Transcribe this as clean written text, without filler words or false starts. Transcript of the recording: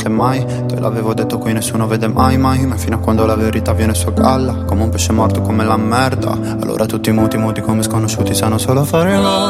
niente mai. Te l'avevo detto, qui nessuno vede mai mai, ma fino a quando la verità viene su a galla, come un pesce morto, come la merda. Allora tutti muti come sconosciuti sanno solo fare la